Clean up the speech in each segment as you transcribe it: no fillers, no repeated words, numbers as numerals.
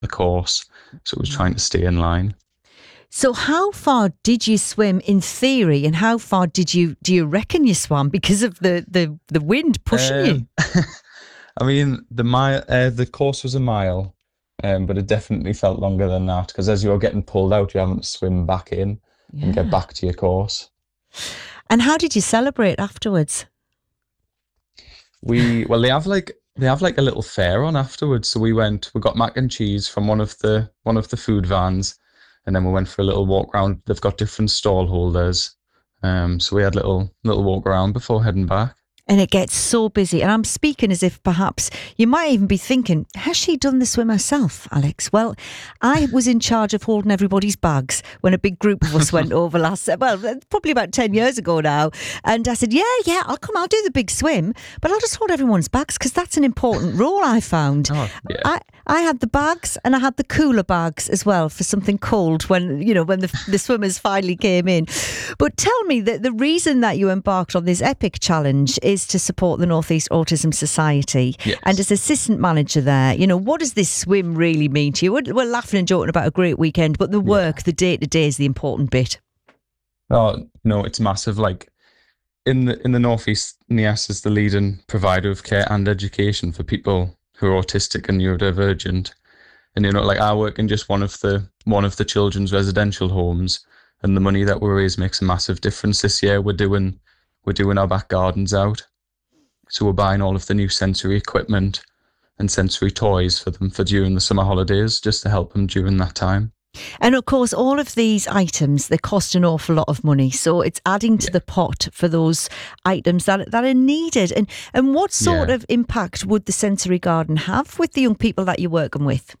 the course. So it was trying to stay in line. So how far did you swim in theory, and how far do you reckon you swam because of the wind pushing you? I mean, the course was a mile, but it definitely felt longer than that, because as you're getting pulled out, you're having to swim back in and get back to your course. And how did you celebrate afterwards? They have like a little fair on afterwards. So we got mac and cheese from one of the food vans, and then we went for a little walk around. They've got different stall holders. So we had a little walk around before heading back. And it gets so busy. And I'm speaking as if perhaps you might even be thinking, has she done the swim herself, Alex? Well, I was in charge of holding everybody's bags when a big group of us went over probably about 10 years ago now. And I said, yeah, I'll do the big swim, but I'll just hold everyone's bags, because that's an important role I found. Oh, yeah. I had the bags, and I had the cooler bags as well for something cold when the swimmers finally came in. But tell me that the reason that you embarked on this epic challenge is to support the North East Autism Society. Yes. And as assistant manager there, what does this swim really mean to you? We're laughing and joking about a great weekend, but the work, the day-to-day is the important bit. Oh, no, it's massive. Like in the North East, NEAS is the leading provider of care and education for people who are autistic and neurodivergent. And I work in just one of the children's residential homes, and the money that we raise makes a massive difference. This year we're doing our back gardens out. So we're buying all of the new sensory equipment and sensory toys for them for during the summer holidays, just to help them during that time. And of course, all of these items, they cost an awful lot of money. So it's adding to the pot for those items that are needed. And what sort of impact would the sensory garden have with the young people that you're working with?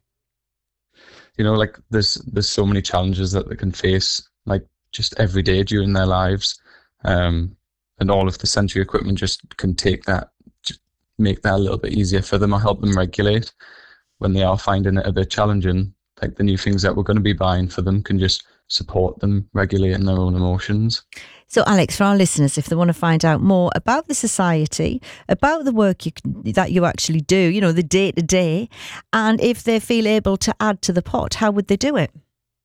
There's so many challenges that they can face, like just every day during their lives. And all of the sensory equipment just can make that a little bit easier for them, or help them regulate when they are finding it a bit challenging. Like the new things that we're going to be buying for them can just support them regulating their own emotions. So Alex, for our listeners, if they want to find out more about the society, about the work that you actually do, the day-to-day, and if they feel able to add to the pot, how would they do it?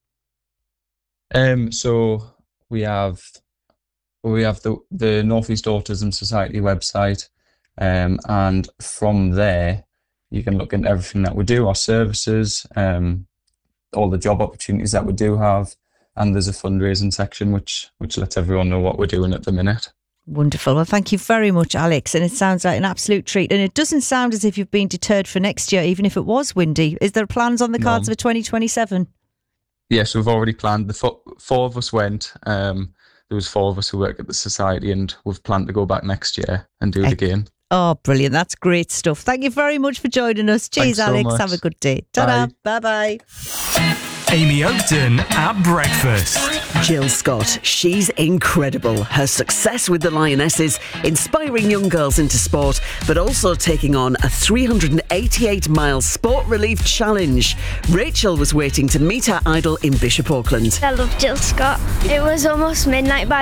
So we have the North East Autism Society website, and from there you can look into everything that we do, our services, all the job opportunities that we do have, and there's a fundraising section which lets everyone know what we're doing at the minute. Wonderful. Well, thank you very much, Alex. And it sounds like an absolute treat. And it doesn't sound as if you've been deterred for next year, even if it was windy. Is there plans on the cards for 2027? Yes, we've already planned. The four of us went. There was 4 of us who work at the society, and we've planned to go back next year and do it again. Oh, brilliant. That's great stuff. Thank you very much for joining us. Cheers, Alex. So have a good day. Ta-da. Bye-bye. Amy Oakton at breakfast. Jill Scott, she's incredible. Her success with the Lionesses, inspiring young girls into sport, but also taking on a 388-mile sport relief challenge. Rachel was waiting to meet her idol in Bishop Auckland. I love Jill Scott. It was almost midnight by